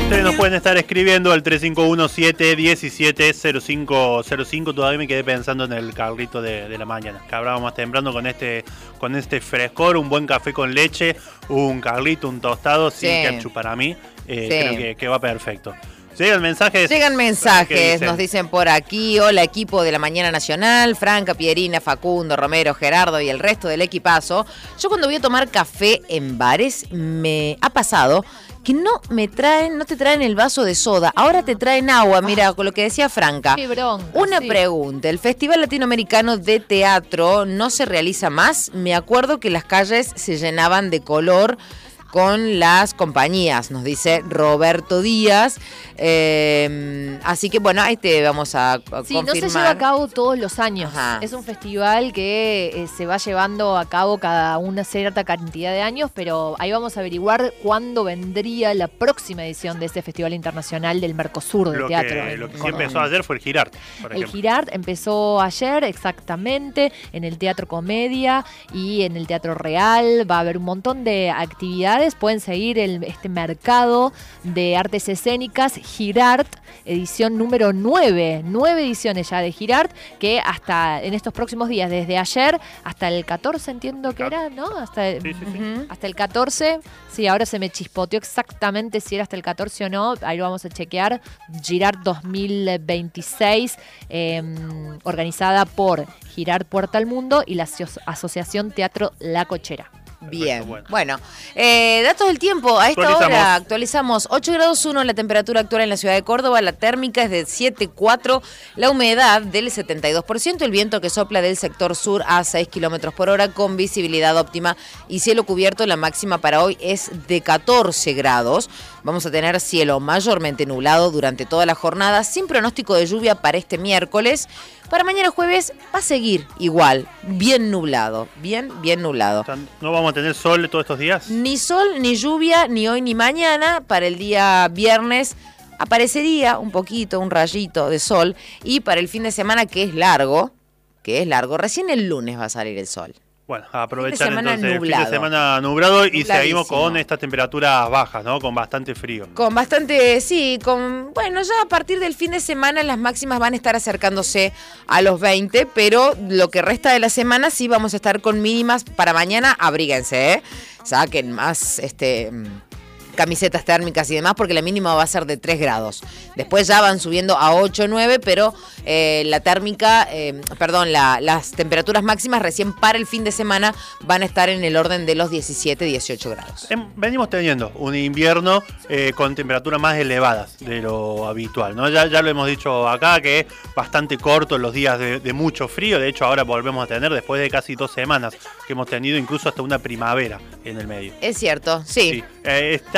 Ustedes nos pueden estar escribiendo al 3517-170505. Todavía me quedé pensando en el carrito de la mañana, que hablábamos más temprano con este frescor, un buen café con leche, un carrito, un tostado, sin ketchup para mí. Creo que va perfecto. Llegan mensajes. Nos dicen por aquí: hola equipo de la Mañana Nacional, Franca, Pierina, Facundo, Romero, Gerardo y el resto del equipazo. Yo cuando voy a tomar café en bares me ha pasado que no te traen el vaso de soda, ahora te traen agua. Mira, con lo que decía Franca. Qué bronca, Una pregunta: ¿el Festival Latinoamericano de Teatro no se realiza más? Me acuerdo que las calles se llenaban de color con las compañías, nos dice Roberto Díaz. Así que bueno, ahí te vamos a confirmar. No se lleva a cabo todos los años. Ajá. Es un festival que se va llevando a cabo cada una cierta cantidad de años, pero ahí vamos a averiguar cuándo vendría la próxima edición de este Festival Internacional del Mercosur de Teatro. Lo que sí empezó ayer fue el Girart, por ejemplo. El Girart empezó ayer, exactamente, en el Teatro Comedia y en el Teatro Real. Va a haber un montón de actividades. Pueden seguir este mercado de artes escénicas, Girart, edición número 9. 9 ediciones ya de Girart, que hasta en estos próximos días, desde ayer hasta el 14, entiendo que era, ¿no? Hasta el 14. Sí, ahora se me chispoteó exactamente si era hasta el 14 o no. Ahí lo vamos a chequear. Girart 2026, organizada por Girart Puerta al Mundo y la Asociación Teatro La Cochera. Bien, bueno, datos del tiempo. A esta hora actualizamos 8 grados 1 la temperatura actual en la ciudad de Córdoba, la térmica es de 7,4, la humedad del 72%, el viento que sopla del sector sur a 6 kilómetros por hora con visibilidad óptima y cielo cubierto. La máxima para hoy es de 14 grados. Vamos a tener cielo mayormente nublado durante toda la jornada, sin pronóstico de lluvia para este miércoles. Para mañana jueves va a seguir igual, bien nublado, bien nublado. ¿No vamos a tener sol todos estos días? Ni sol, ni lluvia, ni hoy ni mañana. Para el día viernes aparecería un poquito, un rayito de sol. Y para el fin de semana, que es largo, recién el lunes va a salir el sol. Bueno, a aprovechar entonces el fin de semana nublado y seguimos con estas temperaturas bajas, ¿no? Con bastante frío. Bueno, ya a partir del fin de semana las máximas van a estar acercándose a los 20, pero lo que resta de la semana sí vamos a estar con mínimas. Para mañana abríguense, saquen más camisetas térmicas y demás, porque la mínima va a ser de 3 grados. Después ya van subiendo a 8, 9, pero las temperaturas máximas recién para el fin de semana van a estar en el orden de los 17, 18 grados. Venimos teniendo un invierno con temperaturas más elevadas de lo habitual, ¿no? Ya lo hemos dicho acá, que es bastante corto los días de mucho frío. De hecho, ahora volvemos a tener, después de casi 2 semanas, que hemos tenido incluso hasta una primavera en el medio. Es cierto, sí.